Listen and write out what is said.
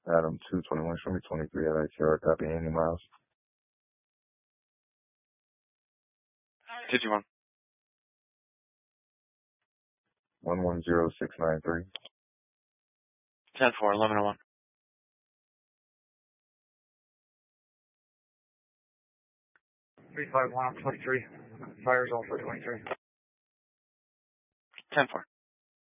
Adam 221, show me 23 at ITR, copy any miles. Did you want? 110693. 10-4, 1101. Three five one 23. Fires all for 23. 10-4.